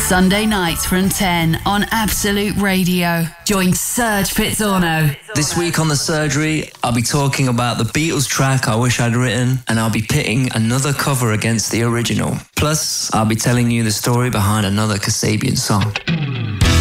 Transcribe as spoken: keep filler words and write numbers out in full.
Sunday nights from ten on Absolute Radio. Join Serge Pizzorno. This week on The Surgery, I'll be talking about the Beatles track I Wish I'd Written, and I'll be pitting another cover against the original. Plus, I'll be telling you the story behind another Kasabian song.